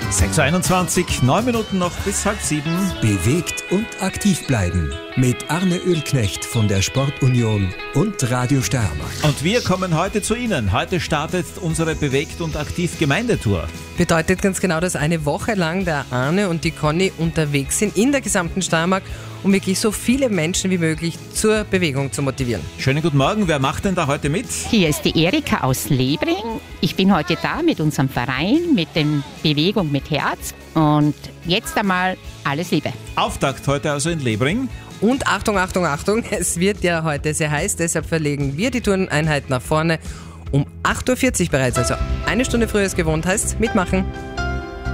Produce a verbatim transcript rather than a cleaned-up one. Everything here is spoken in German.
sechs Uhr einundzwanzig, neun Minuten noch bis halb sieben. Bewegt und aktiv bleiben mit Arne Oehlknecht von der Sportunion und Radio Steiermark. Und wir kommen heute zu Ihnen. Heute startet unsere Bewegt und aktiv Gemeindetour. Bedeutet ganz genau, dass eine Woche lang der Arne und die Conny unterwegs sind in der gesamten Steiermark, um wirklich so viele Menschen wie möglich zur Bewegung zu motivieren. Schönen guten Morgen. Wer macht denn da heute mit? Hier ist die Erika aus Lebring. Ich bin heute da mit unserem Verein, mit der Bewegung mit Herz. Und jetzt einmal alles Liebe. Auftakt heute also in Lebring. Und Achtung, Achtung, Achtung, es wird ja heute sehr heiß, deshalb verlegen wir die Turneinheit nach vorne um acht Uhr vierzig bereits, also eine Stunde früher als gewohnt, heißt mitmachen.